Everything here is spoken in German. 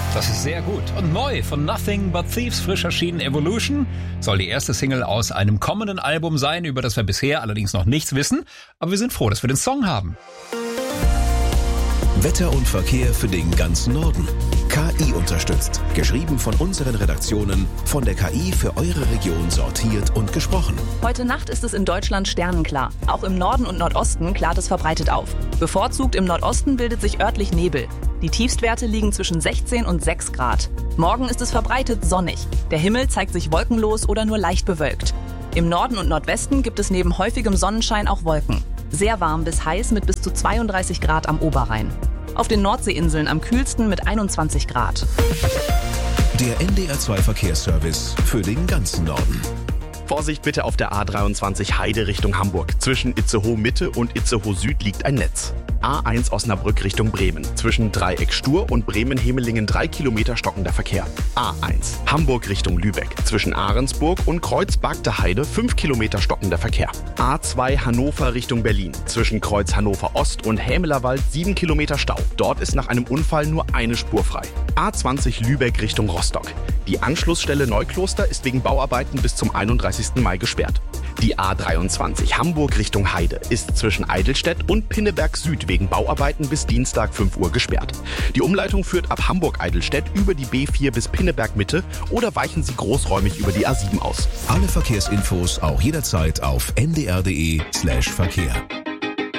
Das ist sehr gut. Und neu von Nothing But Thieves, frisch erschienen Evolution, soll die erste Single aus einem kommenden Album sein, über das wir bisher allerdings noch nichts wissen. Aber wir sind froh, dass wir den Song haben. Wetter und Verkehr für den ganzen Norden. KI unterstützt. Geschrieben von unseren Redaktionen, von der KI für eure Region sortiert und gesprochen. Heute Nacht ist es in Deutschland sternenklar. Auch im Norden und Nordosten klart es verbreitet auf. Bevorzugt im Nordosten bildet sich örtlich Nebel. Die Tiefstwerte liegen zwischen 16 und 6 Grad. Morgen ist es verbreitet sonnig. Der Himmel zeigt sich wolkenlos oder nur leicht bewölkt. Im Norden und Nordwesten gibt es neben häufigem Sonnenschein auch Wolken. Sehr warm bis heiß mit bis zu 32 Grad am Oberrhein. Auf den Nordseeinseln am kühlsten mit 21 Grad. Der NDR2 Verkehrsservice für den ganzen Norden. Vorsicht bitte auf der A23 Heide Richtung Hamburg. Zwischen Itzehoe Mitte und Itzehoe Süd liegt ein Netz. A1 Osnabrück Richtung Bremen. Zwischen Dreieck Stur und Bremen-Hemelingen 3 Kilometer stockender Verkehr. A1 Hamburg Richtung Lübeck. Zwischen Ahrensburg und Kreuz-Bagde Heide 5 Kilometer stockender Verkehr. A2 Hannover Richtung Berlin. Zwischen Kreuz Hannover Ost und Hämelerwald 7 Kilometer Stau. Dort ist nach einem Unfall nur eine Spur frei. A20 Lübeck Richtung Rostock. Die Anschlussstelle Neukloster ist wegen Bauarbeiten bis zum 31. Mai gesperrt. Die A23 Hamburg Richtung Heide ist zwischen Eidelstedt und Pinneberg Süd wegen Bauarbeiten bis Dienstag 5 Uhr gesperrt. Die Umleitung führt ab Hamburg-Eidelstedt über die B4 bis Pinneberg Mitte oder weichen Sie großräumig über die A7 aus. Alle Verkehrsinfos auch jederzeit auf ndr.de/Verkehr.